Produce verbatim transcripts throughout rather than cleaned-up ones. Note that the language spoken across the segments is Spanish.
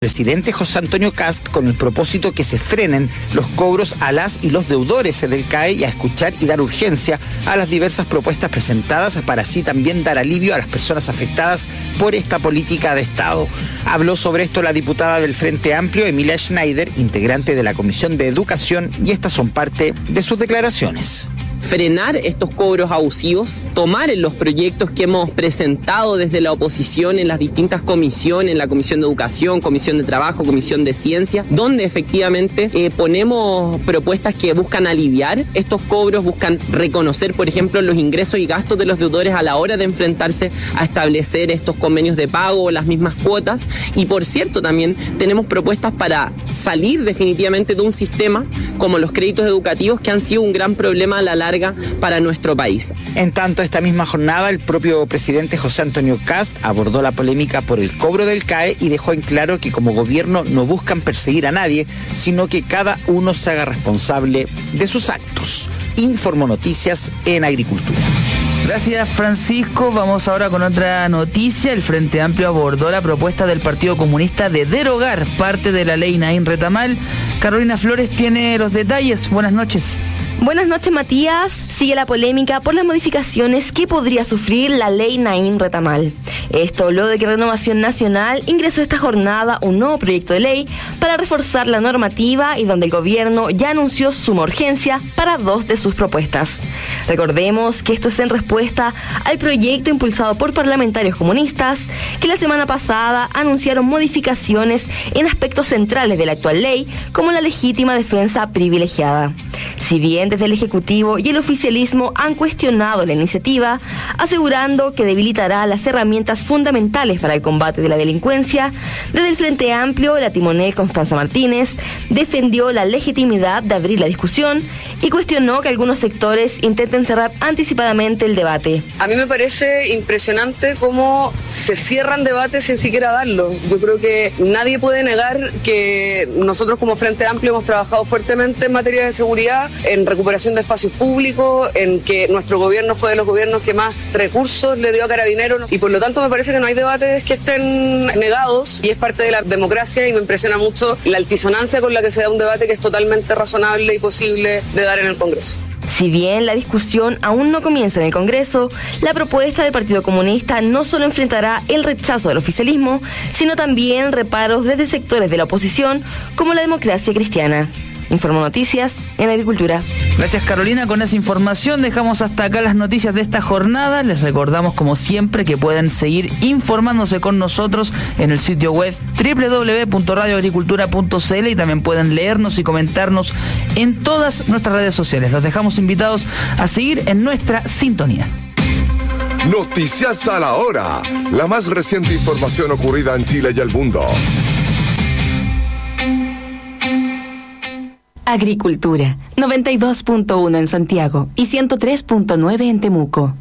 presidente José Antonio Kast con el propósito que se frenen los cobros a las y los deudores del C A E y a escuchar y dar urgencia a las diversas propuestas presentadas para así también dar alivio a las personas afectadas por esta política de Estado. Habló sobre esto la diputada del Frente Amplio, Emilia Schneider, integrante de la Comisión de Educación, y estas son parte de sus declaraciones. Frenar estos cobros abusivos, tomar en los proyectos que hemos presentado desde la oposición en las distintas comisiones, en la Comisión de Educación, Comisión de Trabajo, Comisión de Ciencia, donde efectivamente eh, ponemos propuestas que buscan aliviar estos cobros, buscan reconocer, por ejemplo, los ingresos y gastos de los deudores a la hora de enfrentarse a establecer estos convenios de pago o las mismas cuotas. Y por cierto, también tenemos propuestas para salir definitivamente de un sistema como los créditos educativos, que han sido un gran problema a la larga para nuestro país. En tanto, esta misma jornada, el propio presidente José Antonio Kast abordó la polémica por el cobro del C A E y dejó en claro que como gobierno no buscan perseguir a nadie, sino que cada uno se haga responsable de sus actos. Informó Noticias en Agricultura. Gracias, Francisco. Vamos ahora con otra noticia. El Frente Amplio abordó la propuesta del Partido Comunista de derogar parte de la ley Naín Retamal. Carolina Flores tiene los detalles. Buenas noches. Buenas noches, Matías. Sigue la polémica por las modificaciones que podría sufrir la ley Naín Retamal. Esto luego de que Renovación Nacional ingresó esta jornada un nuevo proyecto de ley para reforzar la normativa y donde el gobierno ya anunció suma urgencia para dos de sus propuestas. Recordemos que esto es en respuesta al proyecto impulsado por parlamentarios comunistas que la semana pasada anunciaron modificaciones en aspectos centrales de la actual ley, como la legítima defensa privilegiada. Si bien desde el Ejecutivo y el oficialismo han cuestionado la iniciativa, asegurando que debilitará las herramientas fundamentales para el combate de la delincuencia, desde el Frente Amplio, la timonel Constanza Martínez defendió la legitimidad de abrir la discusión y cuestionó que algunos sectores intenten cerrar anticipadamente el debate. A mí me parece impresionante cómo se cierran debates sin siquiera darlo. Yo creo que nadie puede negar que nosotros como Frente Amplio hemos trabajado fuertemente en materia de seguridad, en recuperación de espacios públicos, en que nuestro gobierno fue de los gobiernos que más recursos le dio a Carabineros, y por lo tanto me parece que no hay debates que estén negados y es parte de la democracia, y me impresiona mucho la altisonancia con la que se da un debate que es totalmente razonable y posible de dar en el Congreso. Si bien la discusión aún no comienza en el Congreso, la propuesta del Partido Comunista no solo enfrentará el rechazo del oficialismo, sino también reparos desde sectores de la oposición, como la Democracia Cristiana. Informó Noticias en Agricultura. Gracias, Carolina. Con esa información dejamos hasta acá las noticias de esta jornada. Les recordamos, como siempre, que pueden seguir informándose con nosotros en el sitio web doble u doble u doble u punto radio agricultura punto c l y también pueden leernos y comentarnos en todas nuestras redes sociales. Los dejamos invitados a seguir en nuestra sintonía. Noticias a la hora. La más reciente información ocurrida en Chile y el mundo. Agricultura, noventa y dos punto uno en Santiago y ciento tres punto nueve en Temuco.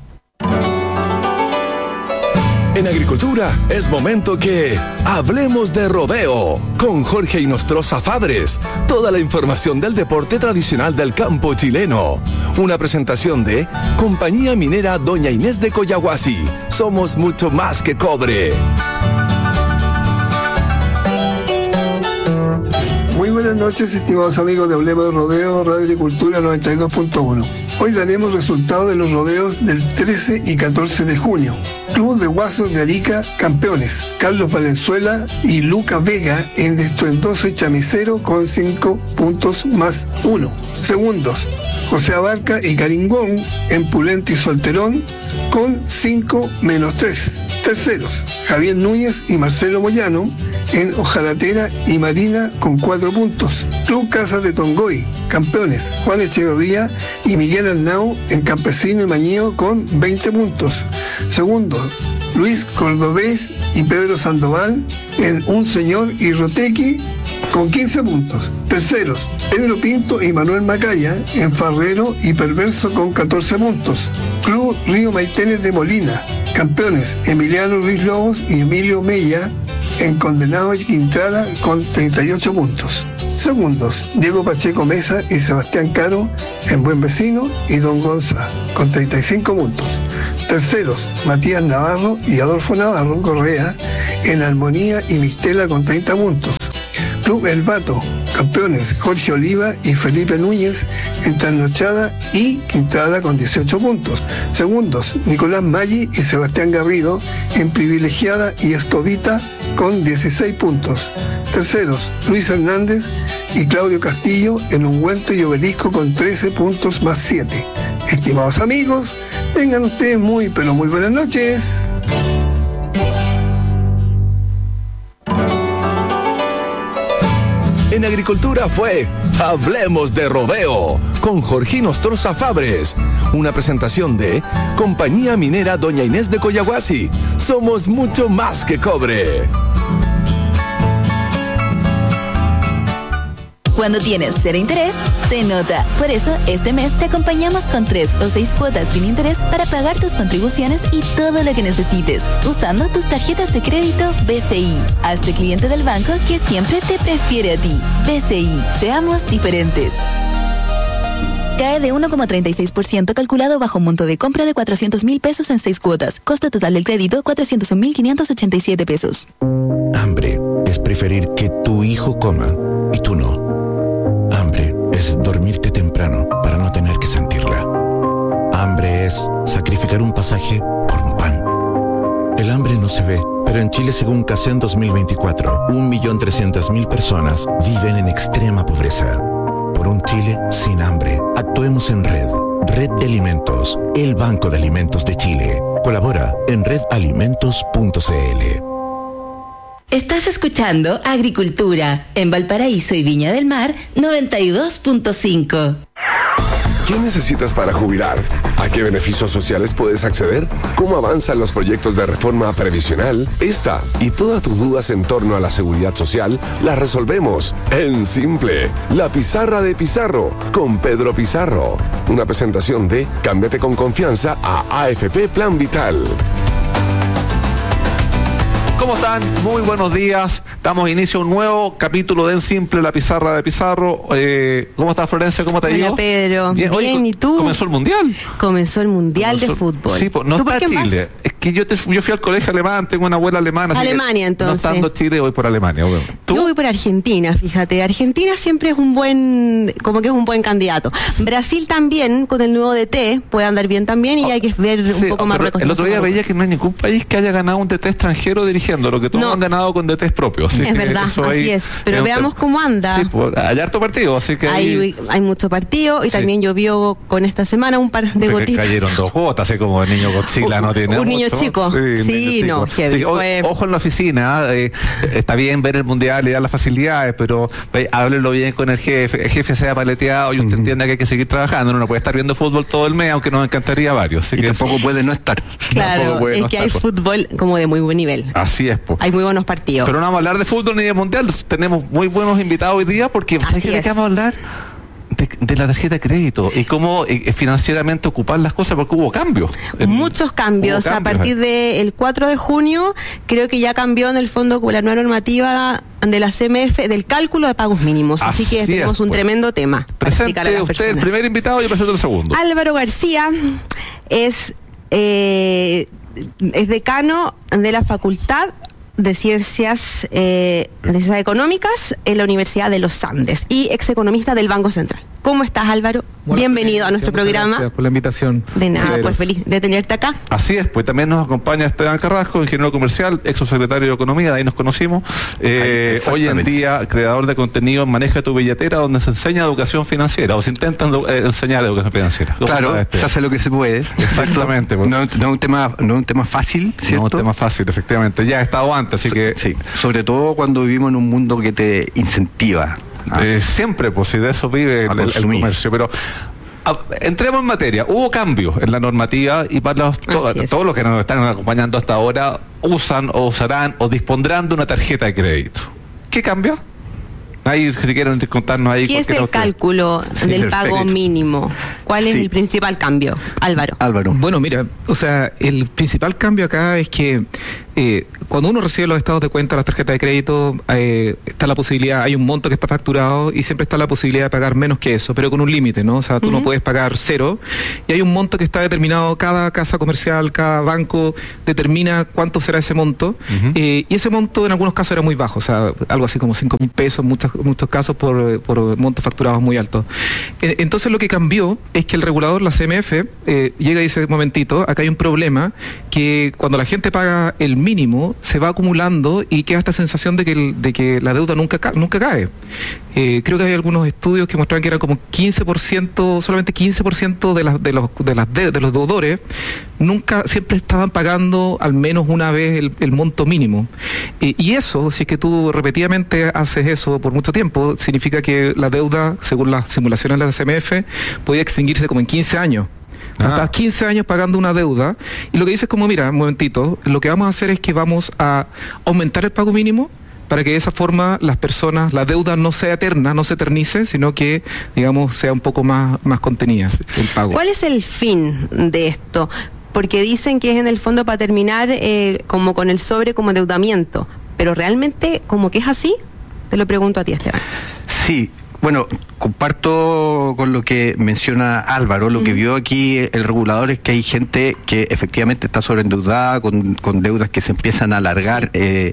En Agricultura es momento que hablemos de rodeo con Jorge Inostroza Fadres. Toda la información del deporte tradicional del campo chileno. Una presentación de Compañía Minera Doña Inés de Coyahuasi. Somos mucho más que cobre. Muy buenas noches, estimados amigos de Hablemos de Rodeo, Radio Agricultura noventa y dos punto uno. Hoy daremos resultados de los rodeos del trece y catorce de junio. Club de Guasos de Arica, campeones. Carlos Valenzuela y Luca Vega en estruendoso y chamicero con cinco puntos más uno. Segundos, José Abarca y Caringón en Pulento y Solterón con cinco menos tres. Terceros, Javier Núñez y Marcelo Moyano en Ojalatera y Marina con cuatro puntos. Club Casas de Tongoy, campeones, Juan Echeverría y Miguel Arnau en Campesino y Mañío con veinte puntos. Segundo, Luis Cordobés y Pedro Sandoval en Un Señor y Rotequi con quince puntos. Terceros, Pedro Pinto y Manuel Macaya en Farrero y Perverso con catorce puntos. Club Río Maitenes de Molina, campeones, Emiliano Ruiz Lobos y Emilio Mella en Condenado y Quintrala con treinta y ocho puntos. Segundos, Diego Pacheco Mesa y Sebastián Caro en Buen Vecino y Don Gonza con treinta y cinco puntos. Terceros, Matías Navarro y Adolfo Navarro Correa en Armonía y Mistela con treinta puntos. Club El Vato, campeones Jorge Oliva y Felipe Núñez en trasnochada y quintada con dieciocho puntos. Segundos, Nicolás Maggi y Sebastián Garrido en privilegiada y escobita con dieciséis puntos. Terceros, Luis Hernández y Claudio Castillo en ungüento y obelisco con trece puntos más siete. Estimados amigos, tengan ustedes muy pero muy buenas noches. En Agricultura fue Hablemos de Rodeo con Jorge Nostroza Fabres. Una presentación de Compañía Minera Doña Inés de Coyahuasi. Somos mucho más que cobre. Cuando tienes cero interés, se nota. Por eso, este mes te acompañamos con tres o seis cuotas sin interés para pagar tus contribuciones y todo lo que necesites, usando tus tarjetas de crédito B C I. Hazte cliente del banco que siempre te prefiere a ti. B C I, seamos diferentes. Cae de uno coma treinta y seis por ciento calculado bajo monto de compra de cuatrocientos mil pesos en seis cuotas. Costo total del crédito, cuatrocientos un mil quinientos ochenta y siete pesos. Hambre es preferir que tu hijo coma y tú no. Hambre es dormirte temprano para no tener que sentirla. Hambre es sacrificar un pasaje por un pan. El hambre no se ve, pero en Chile, según CACEN dos mil veinticuatro, un millón trescientas mil personas viven en extrema pobreza. Por un Chile sin hambre, actuemos en red. Red de Alimentos, el Banco de Alimentos de Chile. Colabora en red alimentos punto c l. Estás escuchando Agricultura en Valparaíso y Viña del Mar noventa y dos punto cinco. ¿Qué necesitas para jubilar? ¿A qué beneficios sociales puedes acceder? ¿Cómo avanzan los proyectos de reforma previsional? Esta y todas tus dudas en torno a la seguridad social las resolvemos en Simple. La Pizarra de Pizarro con Pedro Pizarro. Una presentación de Cámbiate con confianza a A F P Plan Vital. ¿Cómo están? Muy buenos días. Damos inicio a un nuevo capítulo de En Simple, la Pizarra de Pizarro. Eh, ¿Cómo estás, Florencia? ¿Cómo te ha ido? Hola, Pedro. Bien, Oye, Bien, ¿y tú? ¿Comenzó el Mundial? Comenzó el Mundial Comenzó... de Fútbol. Sí, pues, no está Chile. Vas? Es que yo, te, yo fui al colegio alemán, tengo una abuela alemana. Alemania, entonces. No estando Chile, voy por Alemania. Bueno. ¿Tú? Yo voy por Argentina, fíjate. Argentina siempre es un buen, como que es un buen candidato. Brasil también, con el nuevo D T, puede andar bien también y oh, hay que ver un sí, poco oh, más reconocido. El otro día veía que no hay ningún país que haya ganado un D T extranjero dirigiendo, lo que todos no. han ganado con D Ts propios. Es verdad, así es. Pero veamos cómo anda. Sí, pues, hay harto partido, así que hay, hay, hay mucho partido y sí. También llovió con esta semana un par de Porque gotitas. Cayeron dos gotas, así como el niño Godzilla no tiene un mucho. niño chico. Sí, sí no, heavy, sí, fue... Ojo en la oficina, eh, está bien ver el mundial y dar las facilidades, pero eh, háblenlo bien con el jefe, el jefe sea paleteado y usted uh-huh. entienda que hay que seguir trabajando, uno no puede estar viendo fútbol todo el mes, aunque nos encantaría varios. Así y que tampoco eso... puede no estar. Claro, es no que estar, hay pues. fútbol como de muy buen nivel. Así es, pues. Hay muy buenos partidos. Pero no vamos a hablar de fútbol ni de mundial, tenemos muy buenos invitados hoy día porque ¿sabes qué vamos a hablar? De, de la tarjeta de crédito y cómo eh, financieramente ocupar las cosas porque hubo cambios. Muchos cambios. cambios. A partir del cuatro de junio creo que ya cambió en el fondo con la nueva normativa de la C M F del cálculo de pagos mínimos. Así, Así que tenemos es, un pues. tremendo tema. Presente usted personas. El primer invitado y yo presento el segundo. Álvaro García es, eh, es decano de la Facultad de Ciencias, eh, de Ciencias Económicas en la Universidad de los Andes y ex economista del Banco Central. ¿Cómo estás, Álvaro? Bueno, Bienvenido a nuestro programa. Gracias por la invitación. De nada, sí, pues feliz de tenerte acá. Así es, pues también nos acompaña Esteban Carrasco, ingeniero comercial, ex secretario de Economía, de ahí nos conocimos. Eh, hoy en día, creador de contenido en Maneja tu Billetera, donde se enseña educación financiera, o se intentan eh, enseñar educación financiera. Claro, se hace lo que se puede. Exactamente. Pues. No, no es un tema, no es un tema fácil, ¿cierto? No es un tema fácil, efectivamente. Ya ha estado antes, así que... Sí, sobre todo cuando vivimos en un mundo que te incentiva. Ah. Eh, siempre, pues, si de eso vive el, el, el comercio, pero a, entremos en materia. Hubo cambios en la normativa y para los, to, todos los que nos están acompañando hasta ahora usan o usarán o dispondrán de una tarjeta de crédito. ¿Qué cambio? Ahí, si quieren contarnos ahí. ¿Qué es el cálculo sí, del pago mínimo? ¿Cuál sí. es el principal cambio? Álvaro. Álvaro. Bueno, mira, o sea, el principal cambio acá es que eh, cuando uno recibe los estados de cuenta, las tarjetas de crédito, eh, está la posibilidad, hay un monto que está facturado y siempre está la posibilidad de pagar menos que eso, pero con un límite, ¿no? O sea, tú uh-huh. no puedes pagar cero y hay un monto que está determinado, cada casa comercial, cada banco determina cuánto será ese monto uh-huh. eh, y ese monto en algunos casos era muy bajo, o sea, algo así como cinco mil pesos en muchos, muchos casos por, por montos facturados muy altos. Eh, entonces lo que cambió es que el regulador, la C M F, eh, llega y dice, un momentito, acá hay un problema, que cuando la gente paga el mínimo, se va acumulando y queda esta sensación de que, el, de que la deuda nunca, ca- nunca cae. Eh, creo que hay algunos estudios que mostraban que era como quince por ciento, solamente quince por ciento de, las, de, los, de, las de, de los deudores, nunca, siempre estaban pagando al menos una vez el, el monto mínimo. Eh, y eso, si es que tú repetidamente haces eso por mucho tiempo, significa que la deuda, según las simulaciones de la C M F, podía extinguirse como en quince años. Ah. Estás quince años pagando una deuda y lo que dices es como, mira, un momentito, lo que vamos a hacer es que vamos a aumentar el pago mínimo para que de esa forma las personas, la deuda no sea eterna, no se eternice, sino que, digamos, sea un poco más, más contenida el pago. ¿Cuál es el fin de esto? Porque dicen que es en el fondo para terminar eh, como con el sobre como endeudamiento, pero realmente como que es así, te lo pregunto a ti, Esteban. Sí. Bueno, comparto con lo que menciona Álvaro. Lo uh-huh. que vio aquí el regulador es que hay gente que efectivamente está sobreendeudada, con, con deudas que se empiezan a alargar sí. eh,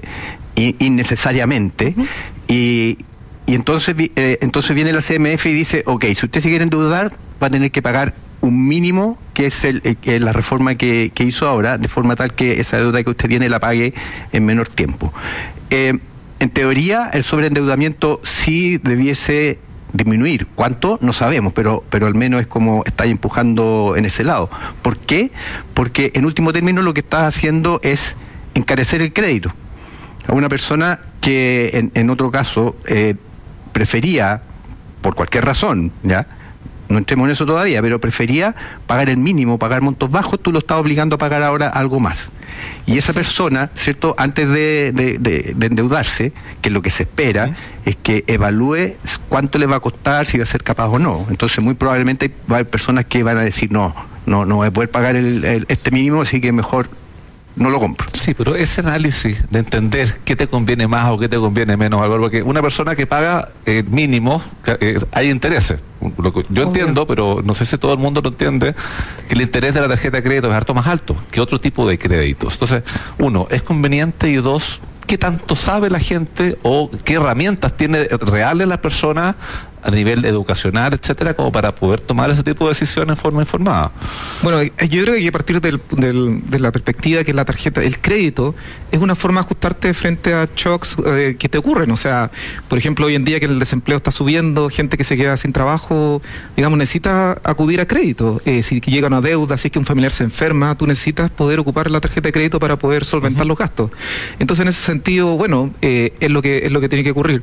innecesariamente. Uh-huh. Y, y entonces, eh, entonces viene la C M F y dice, ok, si usted se quiere endeudar, va a tener que pagar un mínimo, que es el, eh, la reforma que, que hizo ahora, de forma tal que esa deuda que usted tiene la pague en menor tiempo. Eh, En teoría, el sobreendeudamiento sí debiese disminuir. ¿Cuánto? No sabemos, pero, pero al menos es como está empujando en ese lado. ¿Por qué? Porque en último término lo que está haciendo es encarecer el crédito. A una persona que en, en otro caso eh, prefería, por cualquier razón, ¿ya? No entremos en eso todavía, pero prefería pagar el mínimo, pagar montos bajos, tú lo estás obligando a pagar ahora algo más. Y esa persona, ¿cierto?, antes de, de, de, de endeudarse, que lo que se espera ¿sí? es que evalúe cuánto le va a costar, si va a ser capaz o no. Entonces muy probablemente va a haber personas que van a decir, no, no, no voy a poder pagar el, el, este mínimo, así que mejor no lo compro. Sí, pero ese análisis de entender qué te conviene más o qué te conviene menos, Álvaro, porque una persona que paga eh, mínimo, eh, hay intereses. Lo que yo entiendo, pero no sé si todo el mundo lo entiende, que el interés de la tarjeta de crédito es harto más alto que otro tipo de créditos. Entonces, uno, es conveniente, y dos, ¿qué tanto sabe la gente o qué herramientas tiene reales la persona a nivel educacional, etcétera, como para poder tomar ese tipo de decisiones en forma informada? Bueno, yo creo que a partir del, del, de la perspectiva que la tarjeta, el crédito, es una forma de ajustarte frente a shocks eh, que te ocurren. O sea, por ejemplo, hoy en día que el desempleo está subiendo, gente que se queda sin trabajo, digamos, necesita acudir a crédito. Eh, si llega una deuda, si es que un familiar se enferma, tú necesitas poder ocupar la tarjeta de crédito para poder solventar uh-huh. los gastos. Entonces, en ese sentido, bueno, eh, es lo que es lo que tiene que ocurrir.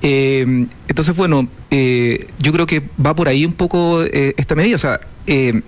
Eh, entonces, bueno, eh, yo creo que va por ahí un poco eh, esta medida. O sea, eh,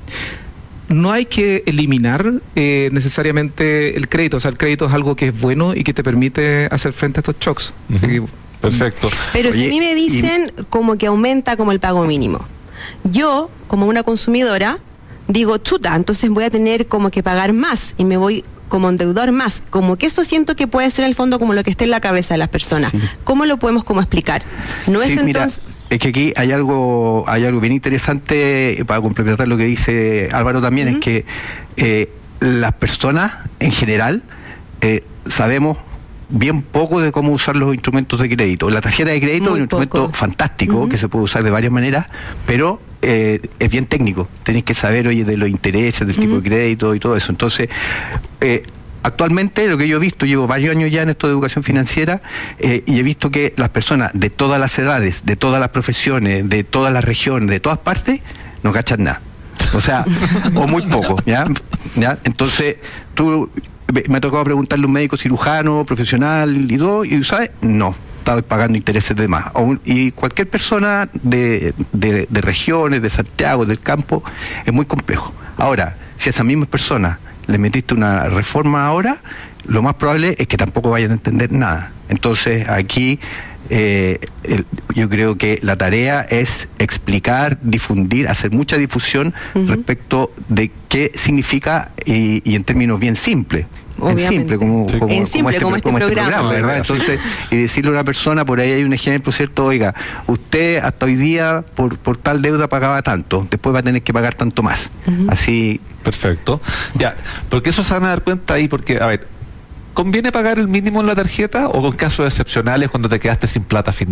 no hay que eliminar eh, necesariamente el crédito. O sea, el crédito es algo que es bueno y que te permite hacer frente a estos shocks. Uh-huh. Así que, perfecto. Pero Oye, si a mí me dicen y... como que aumenta como el pago mínimo, yo, como una consumidora, digo, chuta, entonces voy a tener como que pagar más y me voy como endeudar más, como que eso siento que puede ser en el fondo como lo que esté en la cabeza de las personas. Sí. ¿Cómo lo podemos como explicar? No sí, es mira, entonces... es que aquí hay algo hay algo bien interesante para complementar lo que dice Álvaro también, uh-huh. es que eh, las personas en general eh, sabemos bien poco de cómo usar los instrumentos de crédito. La tarjeta de crédito Muy es un poco. instrumento fantástico, uh-huh. que se puede usar de varias maneras, pero eh, es bien técnico. Tenéis que saber, oye, de los intereses, del uh-huh. tipo de crédito y todo eso. Entonces, eh, actualmente lo que yo he visto, llevo varios años ya en esto de educación financiera, eh, y he visto que las personas de todas las edades, de todas las profesiones, de todas las regiones, de todas partes, no cachan nada. O sea, o muy poco, ¿ya? ¿ya? Entonces, tú... me ha tocado preguntarle a un médico cirujano, profesional y todo, y ¿sabes? No, estaba pagando intereses de más. O un, y cualquier persona de, de, de regiones, de Santiago, del campo, es muy complejo. Ahora, si a esas mismas personas le metiste una reforma ahora, lo más probable es que tampoco vayan a entender nada. Entonces, aquí eh, el, yo creo que la tarea es explicar, difundir, hacer mucha difusión uh-huh. respecto de qué significa y, y en términos bien simples. En simple, como, sí. como, en simple, como, este, como este como programa, este programa ¿verdad? Entonces, y decirle a una persona, por ahí hay un ejemplo, ¿cierto? Oiga, usted hasta hoy día por, por tal deuda pagaba tanto, después va a tener que pagar tanto más. Uh-huh. Así. Perfecto. Ya, porque eso se van a dar cuenta ahí, porque, a ver, ¿conviene pagar el mínimo en la tarjeta o en casos excepcionales cuando te quedaste sin plata a fin